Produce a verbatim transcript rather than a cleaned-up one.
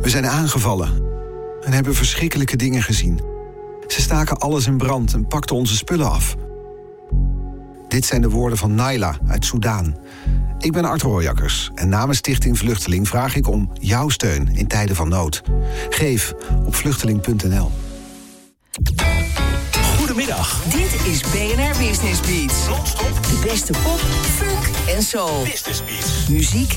We zijn aangevallen en hebben verschrikkelijke dingen gezien. Ze staken alles in brand en pakten onze spullen af. Dit zijn de woorden van Naila uit Soudaan. Ik ben Art Rooijakkers en namens Stichting Vluchteling vraag ik om jouw steun in tijden van nood. Geef op vluchteling punt n l. Goedemiddag. Dit is B N R Business Beats. Non-stop. De beste pop, funk en soul. Business Beats. Muziek